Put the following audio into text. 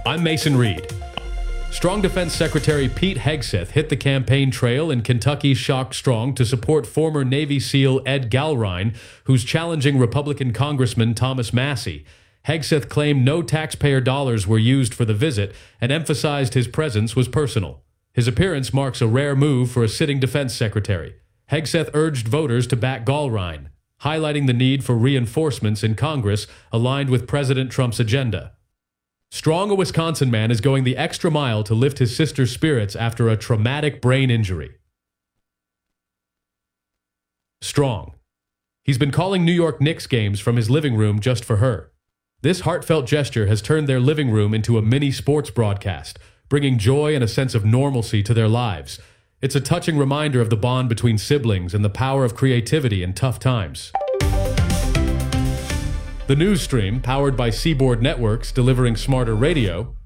I'm Mason Reed. Strong Defense Secretary Pete Hegseth hit the campaign trail in Kentucky's Shock Strong to support former Navy SEAL Ed Galrine, who's challenging Republican Congressman Thomas Massie. Hegseth claimed no taxpayer dollars were used for the visit and emphasized his presence was personal. His appearance marks a rare move for a sitting defense secretary. Hegseth urged voters to back Galrine, highlighting the need for reinforcements in Congress aligned with President Trump's agenda. Strong, a Wisconsin man, is going the extra mile to lift his sister's spirits after a traumatic brain injury. Strong. He's been calling New York Knicks games from his living room just for her. This heartfelt gesture has turned their living room into a mini sports broadcast, bringing joy and a sense of normalcy to their lives. It's a touching reminder of the bond between siblings and the power of creativity in tough times. The news stream, powered by Seaboard Networks, delivering smarter radio,